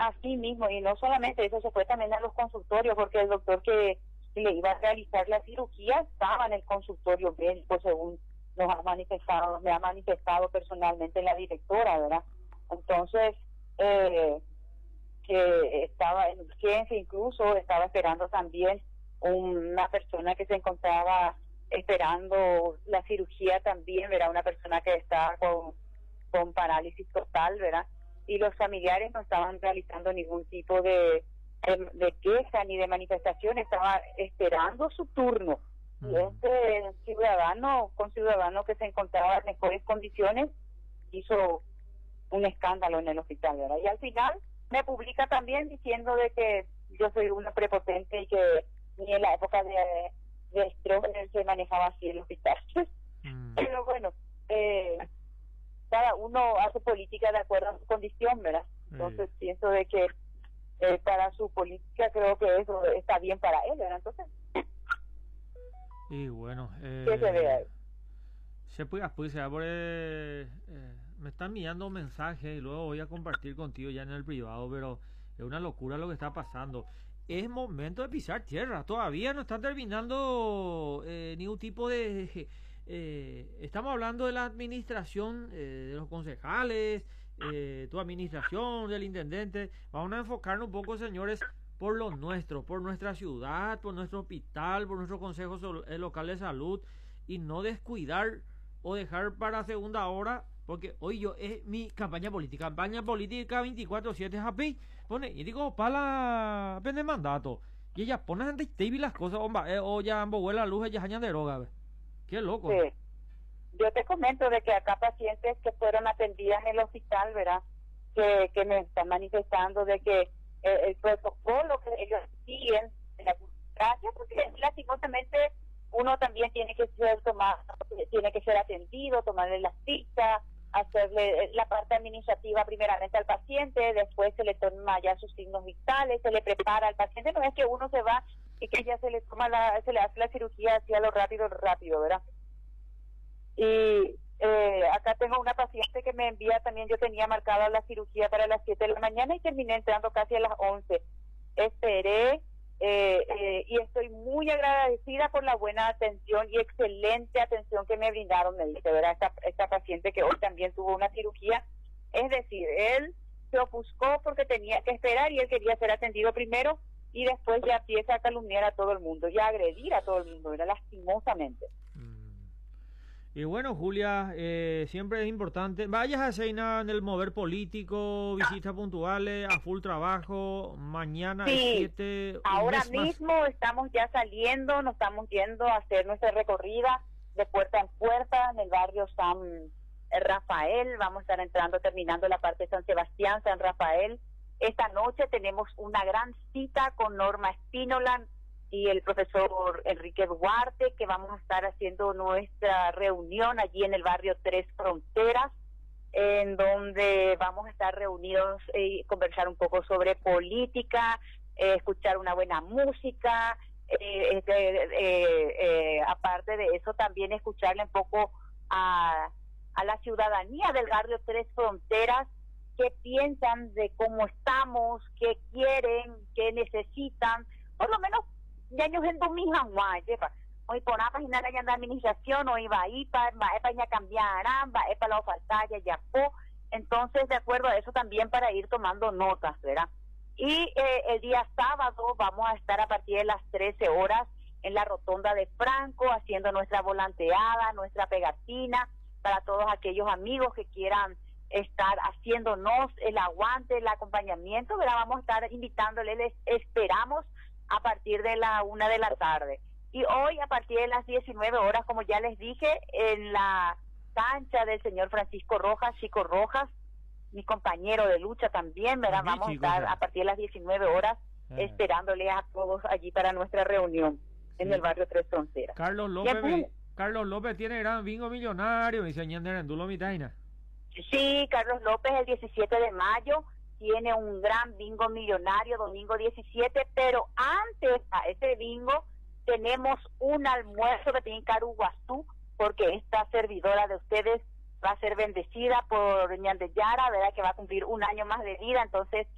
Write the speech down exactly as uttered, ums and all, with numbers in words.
así mismo, y no solamente eso, se fue también a los consultorios, porque el doctor que le iba a realizar la cirugía estaba en el consultorio médico, según nos ha manifestado, me ha manifestado personalmente la directora, ¿verdad? Entonces, eh, que estaba en urgencia, incluso estaba esperando también una persona que se encontraba esperando la cirugía también, ¿verdad? Una persona que estaba con, con parálisis total, ¿verdad? Y los familiares no estaban realizando ningún tipo de, de, de queja ni de manifestación, estaban esperando su turno. Mm. Y este ciudadano, con ciudadano que se encontraba en mejores condiciones, hizo un escándalo en el hospital, ¿verdad? Y al final me publica también diciendo de que yo soy una prepotente y que ni en la época de, de Stroessner se manejaba así el hospital. Mm. Pero bueno, eh, cada uno hace política de acuerdo a su condición, ¿verdad? Entonces sí. Pienso de que eh, para su política creo que eso está bien para él, ¿verdad? Entonces, y bueno, eh, ¿qué se ve ahí? Se puede, pues, por, eh, eh, me están enviando mensajes y luego voy a compartir contigo ya en el privado, pero es una locura lo que está pasando. Es momento de pisar tierra, todavía no están terminando eh, ningún tipo de... Eh, estamos hablando de la administración, eh, de los concejales, eh, tu administración, del intendente. Vamos a enfocarnos un poco, señores, por lo nuestro, por nuestra ciudad, por nuestro hospital, por nuestro consejo local de salud, y no descuidar o dejar para segunda hora, porque hoy yo es mi campaña política, campaña política veinticuatro siete happy, pone, y digo, para pende mandato, y ella pone ante y las cosas, homba, eh, o ya ambos vuela la luz, ella hañan de droga, ¿ve? Qué loco. Sí. Yo te comento de que acá pacientes que fueron atendidas en el hospital, ¿verdad? Que, que me están manifestando de que eh, el protocolo que ellos siguen en la burocracia, porque lastimosamente uno también tiene que ser tomado, tiene que ser atendido, tomarle las citas, hacerle la parte administrativa primeramente al paciente, después se le toma ya sus signos vitales, se le prepara al paciente, no es que uno se va y que ya se le toma la, se le hace la cirugía así a lo rápido, rápido, ¿verdad? Y eh, acá tengo una paciente que me envía también, yo tenía marcada la cirugía para las siete de la mañana y terminé entrando casi a las once. Esperé eh, eh, y estoy muy agradecida por la buena atención y excelente atención que me brindaron, me dice, ¿verdad? Esta, esta paciente que hoy también tuvo una cirugía, es decir, él se ofuscó porque tenía que esperar y él quería ser atendido primero, y después ya empieza a calumniar a todo el mundo y a agredir a todo el mundo, ¿verdad? Lastimosamente. Mm. Y bueno, Julia, eh, siempre es importante, vayas a Seina en el mover político, visitas puntuales, a full trabajo, mañana sí, es siete... ahora mismo más. Estamos ya saliendo, nos estamos yendo a hacer nuestra recorrida de puerta en puerta en el barrio San Rafael, vamos a estar entrando, terminando la parte de San Sebastián, San Rafael. Esta noche tenemos una gran cita con Norma Espínola y el profesor Enrique Duarte, que vamos a estar haciendo nuestra reunión allí en el barrio Tres Fronteras, en donde vamos a estar reunidos y conversar un poco sobre política, eh, escuchar una buena música, eh, eh, eh, eh, aparte de eso también escucharle un poco a, a la ciudadanía del barrio Tres Fronteras, qué piensan de cómo estamos, qué quieren, qué necesitan, por lo menos ya ellos en domingo lleva hoy por la página de la administración hoy va a ir para va cambiar va para la oferta ya po entonces de acuerdo a eso también para ir tomando notas, ¿verdad? Y eh, el día sábado vamos a estar a partir de las trece horas en la rotonda de Franco haciendo nuestra volanteada, nuestra pegatina para todos aquellos amigos que quieran estar haciéndonos el aguante, el acompañamiento, ¿verdad? Vamos a estar invitándoles, les esperamos a partir de la una de la tarde. Y hoy a partir de las diecinueve horas, como ya les dije, en la cancha del señor Francisco Rojas, Chico Rojas, mi compañero de lucha también, ¿verdad? Sí, vamos chicos, a estar ya. a partir de las diecinueve horas ah. esperándoles a todos allí para nuestra reunión sí. en el barrio Tres Fronteras. Carlos López, me, Carlos López tiene gran bingo millonario, me dice Ñenderendulo Mitaina. Sí, Carlos López el diecisiete de mayo tiene un gran bingo millonario, domingo diecisiete, pero antes a ese bingo tenemos un almuerzo de Tincaruguazú, porque esta servidora de ustedes va a ser bendecida por Ñandeyara, ¿verdad? Que va a cumplir un año más de vida, entonces